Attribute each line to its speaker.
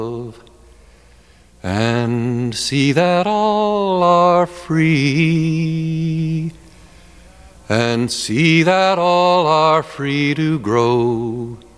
Speaker 1: and see that all are free, and see that all are free to grow